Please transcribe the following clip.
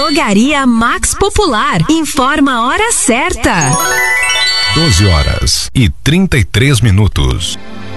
Drogaria Max Popular. Informa a hora certa. 12 horas e 33 minutos.